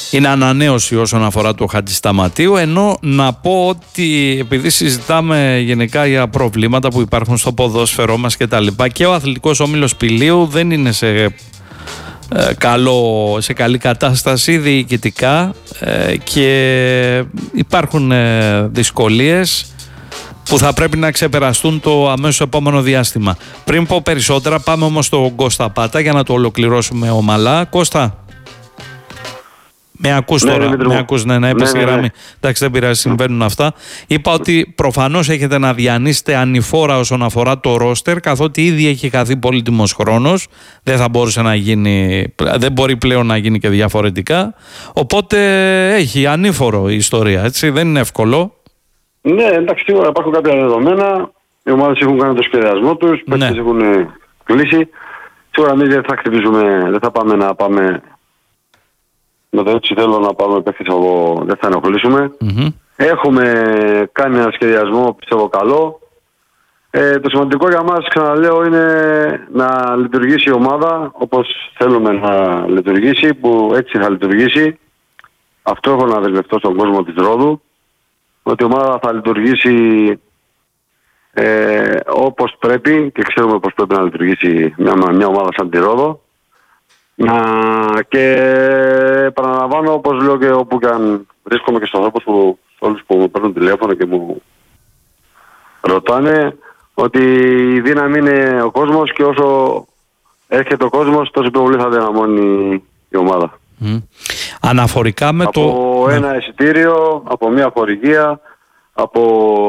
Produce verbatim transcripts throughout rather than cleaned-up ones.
είναι ανανέωση όσον αφορά το Χατζησταματίου, ενώ να πω ότι επειδή συζητάμε γενικά για προβλήματα που υπάρχουν στο ποδόσφαιρό μας και τα λοιπά, και ο Αθλητικός Όμιλος Πηλίου δεν είναι σε, ε, καλό, σε καλή κατάσταση διοικητικά ε, και υπάρχουν ε, δυσκολίες που θα πρέπει να ξεπεραστούν το αμέσως επόμενο διάστημα. Πριν πω περισσότερα, πάμε όμως στον Κώστα Πάτα για να το ολοκληρώσουμε ομαλά. Κώστα, με ακούς ναι, τώρα, ναι, με ακούς, ναι, να έπεσε ναι, η ναι, γραμμή. ναι. Εντάξει, δεν πειράζει, συμβαίνουν αυτά. Είπα ότι προφανώς έχετε να διανύσετε ανηφόρα όσον αφορά το ρόστερ, καθότι ήδη έχει χαθεί πολύτιμος χρόνος. Δεν θα μπορούσε να γίνει, δεν μπορεί πλέον να γίνει και διαφορετικά. Οπότε έχει ανήφορο η ιστορία, έτσι, δεν είναι εύκολο. Ναι, εντάξει, σίγουρα υπάρχουν κάποια δεδομένα. Οι ομάδες έχουν κάνει το σχεδιασμό τους, οι Ναι. παίκτες έχουν κλείσει. Σίγουρα εμείς δεν θα χτυπήσουμε, δεν θα πάμε να πάμε. Με το έτσι θέλω να πάμε παίκτες από, δεν θα ενοχλήσουμε. Mm-hmm. Έχουμε κάνει ένα σχεδιασμό, πιστεύω, καλό. Ε, το σημαντικό για μας, ξαναλέω, είναι να λειτουργήσει η ομάδα όπως θέλουμε να λειτουργήσει, που έτσι θα λειτουργήσει. Αυτό έχω να δεσμευτώ στον κόσμο της Ρόδου, ότι η ομάδα θα λειτουργήσει ε, όπως πρέπει και ξέρουμε πώς πρέπει να λειτουργήσει μια, μια ομάδα σαν τη Ρόδο. Να, και επαναλαμβάνω, όπως λέω και όπου και αν βρίσκομαι και στους ανθρώπους που, όλους που μου παίρνουν τηλέφωνο και μου ρωτάνε, ότι η δύναμη είναι ο κόσμος και όσο έρχεται ο κόσμος τόσο πιο πολύ θα δυναμώνει η ομάδα. Mm. Αναφορικά με από το... Από ένα εισιτήριο, από μια χορηγία, από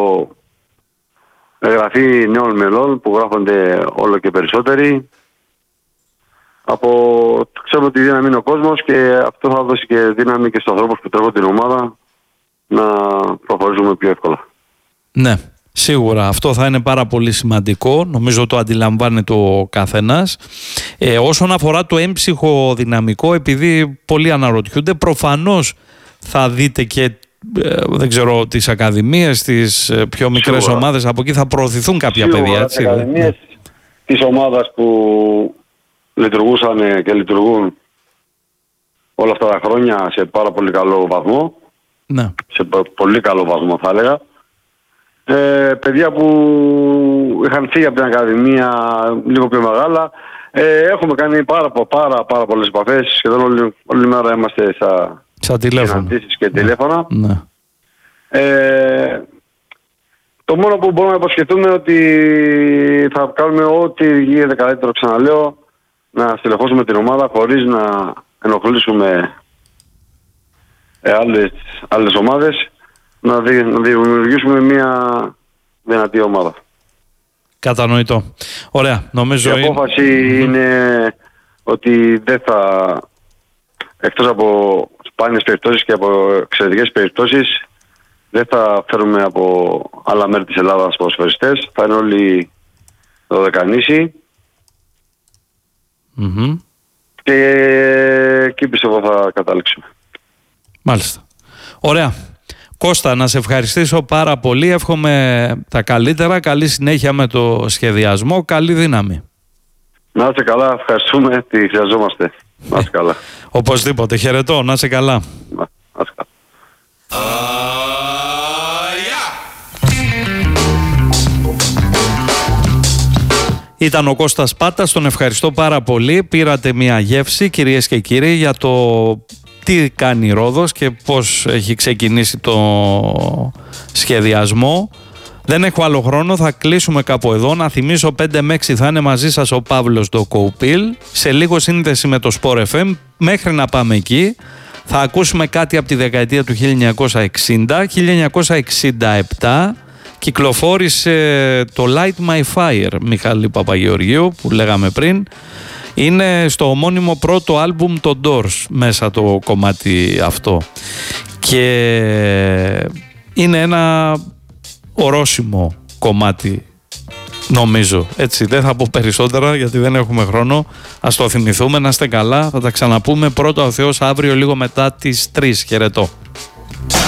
εγγραφή νέων μελών που γράφονται όλο και περισσότεροι. Από... Ξέρουμε ότι η δύναμη είναι ο κόσμος και αυτό θα δώσει και δύναμη και στους ανθρώπους που τρέχουν την ομάδα να προχωρήσουμε πιο εύκολα. Ναι, σίγουρα αυτό θα είναι πάρα πολύ σημαντικό, νομίζω το αντιλαμβάνεται ο καθένας. Ε, όσον αφορά το έμψυχο δυναμικό, επειδή πολλοί αναρωτιούνται, προφανώς θα δείτε και ε, δεν ξέρω, τις ακαδημίες, τις ε, πιο μικρές Σίγουρα. ομάδες, από εκεί θα προωθηθούν κάποια Σίγουρα, παιδιά, έτσι. τις ακαδημίες Ναι. της ομάδας που λειτουργούσαν και λειτουργούν όλα αυτά τα χρόνια σε πάρα πολύ καλό βαθμό. Ναι. Σε πολύ καλό βαθμό θα έλεγα. Ε, παιδιά που είχαν φύγει από την Ακαδημία λίγο πιο μεγάλα. Ε, έχουμε κάνει πάρα, πάρα, πάρα πολλές επαφές. Σχεδόν όλη, όλη μέρα είμαστε στα Σαν τηλέφωνο. συναντήσεις και τηλέφωνα. Ναι. Ε, το μόνο που μπορούμε να υποσχεθούμε ότι θα κάνουμε ό,τι γίνεται καλύτερο, ξαναλέω, να στελεχώσουμε την ομάδα χωρίς να ενοχλήσουμε ε, άλλες, άλλες ομάδες, να, δι, να δημιουργήσουμε μια δυνατή ομάδα. Κατανοητό. Ωραία, νομίζω... Η απόφαση είναι, είναι ότι δεν θα, εκτός από σπάνιες περιπτώσεις και από εξαιρετικές περιπτώσεις, δεν θα φέρουμε από άλλα μέρη της Ελλάδας ποδοσφαιριστές, θα είναι όλοι δωδεκανήσιοι. Mm-hmm. Και εκεί πιστεύω θα καταλήξουμε. Μάλιστα. Ωραία. Κώστα, να σε ευχαριστήσω πάρα πολύ. Εύχομαι τα καλύτερα. Καλή συνέχεια με το σχεδιασμό. Καλή δύναμη. Να είστε καλά. Ευχαριστούμε. Τι χρειαζόμαστε. Να είστε καλά. Οπωσδήποτε. Χαιρετώ. Να είστε καλά. Να είστε καλά. Ήταν ο Κώστας Πάτας, τον ευχαριστώ πάρα πολύ. Πήρατε μια γεύση, κυρίες και κύριοι, για το τι κάνει η Ρόδος και πώς έχει ξεκινήσει το σχεδιασμό. Δεν έχω άλλο χρόνο, θα κλείσουμε κάπου εδώ. Να θυμίσω πέντε με έξι θα είναι μαζί σας ο Παύλος Ντοκουπίλ. Σε λίγο σύνδεση με το Sport εφ εμ. Μέχρι να πάμε εκεί θα ακούσουμε κάτι από τη δεκαετία του χίλια εννιακόσια εξήντα. χίλια εννιακόσια εξήντα επτά κυκλοφόρησε το Light My Fire Μιχάλη Παπαγεωργίου που λέγαμε πριν. Είναι στο ομώνυμο πρώτο άλμπουμ των Doors μέσα το κομμάτι αυτό και είναι ένα ορόσημο κομμάτι, νομίζω, έτσι. Δεν θα πω περισσότερα γιατί δεν έχουμε χρόνο. Ας το θυμηθούμε, να είστε καλά. Θα τα ξαναπούμε πρώτα ο Θεός αύριο λίγο μετά τις τρεις. Χαιρετώ.